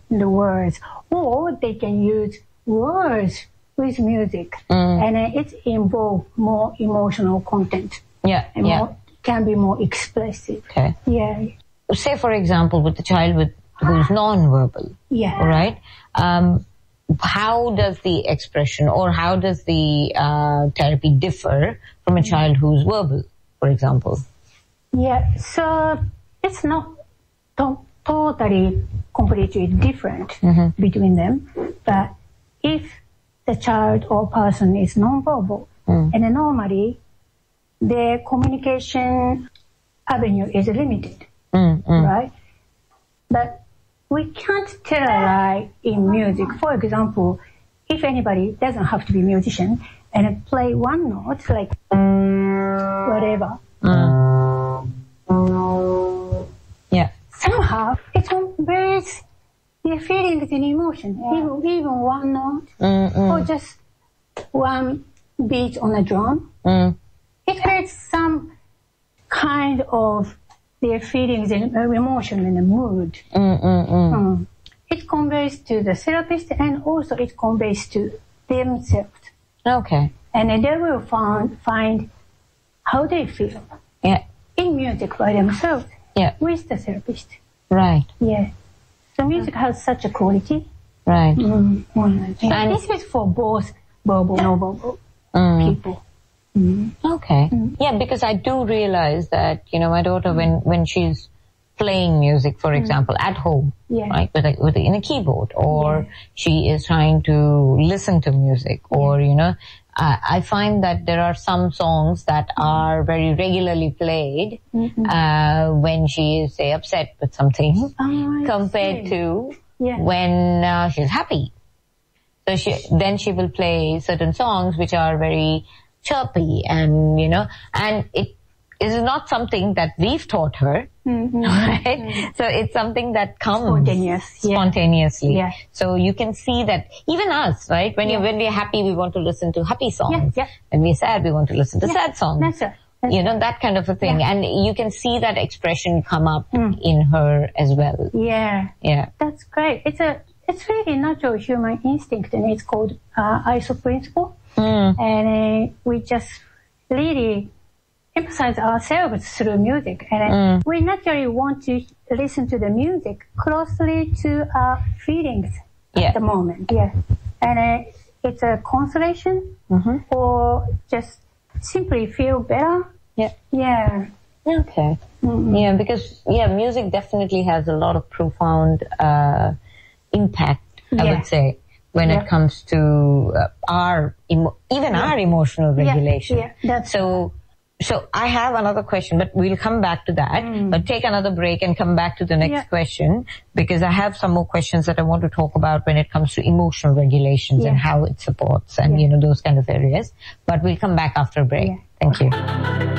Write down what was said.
the words, or they can use words with music, and it involves more emotional content. Yeah, and can be more expressive. Okay. Yeah. Say, for example, with the child who's non-verbal. Yeah. Right? How does the expression or how does the therapy differ from a child who's verbal, for example? Yeah, so it's not totally completely different between them, but if the child or person is non-verbal, and then normally their communication avenue is limited, right? But we can't tell a lie in music. For example, if anybody doesn't have to be a musician and play one note, like whatever, somehow it conveys their feelings and emotion, even one note, or just one beat on a drum. It creates some kind of their feelings and emotion and the mood. It conveys to the therapist and also it conveys to themselves. Okay. And then they will find how they feel in music by themselves with the therapist. Right. Yeah. So music has such a quality. Right. And this is for both verbal and non-verbal people. Okay. Yeah, because I do realize that, my daughter, when she's playing music, for example, at home, right, in a keyboard, or she is trying to listen to music, or, I find that there are some songs that are very regularly played when she is, say, upset with something compared to when she's happy. So she will play certain songs which are very chirpy and, and it is not something that we've taught her, right? So it's something that comes spontaneously. Yeah. So you can see that even us, right? When we're happy, we want to listen to happy songs. When we're sad, we want to listen to sad songs. That's right. That kind of a thing. And you can see that expression come up in her as well. Yeah. Yeah. That's great. It's really natural human instinct, and it's called ISO principle. And we just really emphasize ourselves through music. And we naturally want to listen to the music closely to our feelings at the moment. Yeah. And it's a consolation or just simply feel better. Yeah. Yeah. Okay. Yeah, because, music definitely has a lot of profound impact, I would say, when it comes to our emotional regulation. So I have another question, but we'll come back to that. But take another break and come back to the next question, because I have some more questions that I want to talk about when it comes to emotional regulations and how it supports and, those kind of areas. But we'll come back after a break. Thank you.